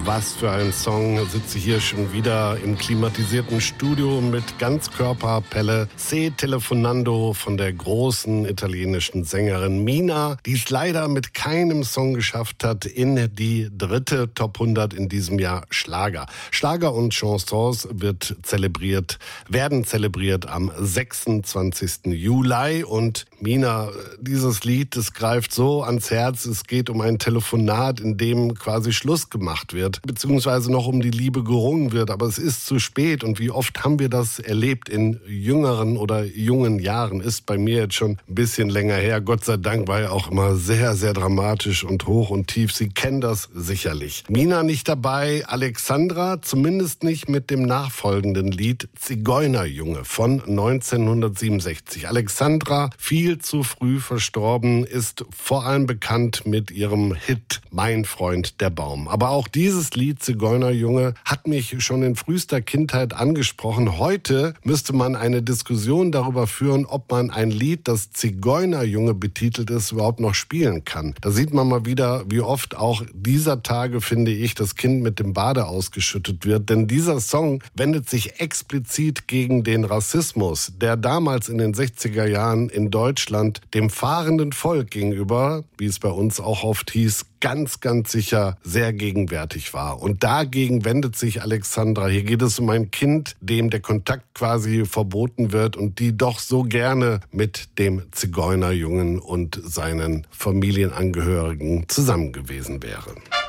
Was für ein Song. Sitze hier schon wieder im klimatisierten Studio mit Ganzkörperpelle. Se Telefonando von der großen italienischen Sängerin Mina, die es leider mit keinem Song geschafft hat in die dritte Top 100 in diesem Jahr Schlager. Schlager und Chansons werden zelebriert am 26. Juli. Und Mina, dieses Lied, das greift so ans Herz. Es geht um ein Telefonat, in dem quasi Schluss gemacht wird, beziehungsweise noch um die Liebe gerungen wird. Aber es ist zu spät. Und wie oft haben wir das erlebt in jüngeren oder jungen Jahren? Ist bei mir jetzt schon ein bisschen länger her. Gott sei Dank war ja auch immer sehr, sehr dramatisch und hoch und tief. Sie kennen das sicherlich. Mina nicht dabei, Alexandra zumindest nicht mit dem nachfolgenden Lied Zigeunerjunge von 1967. Alexandra, viel zu früh verstorben, ist vor allem bekannt mit ihrem Hit Mein Freund der Baum. Aber auch dieses Lied Zigeunerjunge hat mich schon in frühester Kindheit angesprochen. Heute müsste man eine Diskussion darüber führen, ob man ein Lied, das Zigeunerjunge betitelt ist, überhaupt noch spielen kann. Da sieht man mal wieder, wie oft auch dieser Tage, finde ich, das Kind mit dem Bade ausgeschüttet wird. Denn dieser Song wendet sich explizit gegen den Rassismus, der damals in den 60er Jahren in Deutschland dem fahrenden Volk gegenüber, wie es bei uns auch oft hieß, ganz, ganz sicher sehr gegenwärtig war. Und dagegen wendet sich Alexandra. Hier geht es um ein Kind, dem der Kontakt quasi verboten wird und die doch so gerne mit dem Zigeunerjungen und seinen Familienangehörigen zusammen gewesen wäre.